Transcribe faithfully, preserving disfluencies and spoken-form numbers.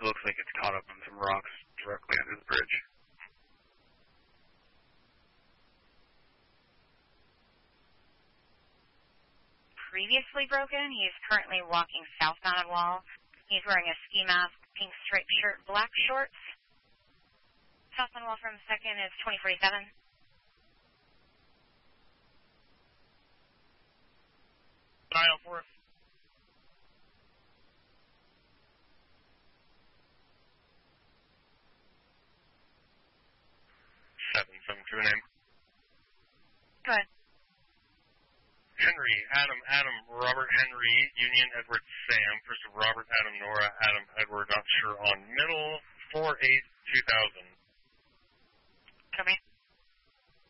It looks like it's caught up on some rocks directly under the bridge. Previously broken. He is currently walking southbound of wall. He's wearing a ski mask, pink striped shirt, black shorts. Southbound wall from second is twenty forty-seven. Dial for us. Seven seven two name. Go ahead. Henry, Adam, Adam, Robert, Henry, Union, Edward, Sam, Christopher, Robert, Adam, Nora, Adam, Edward, not sure on middle, four eight two thousand. Copy.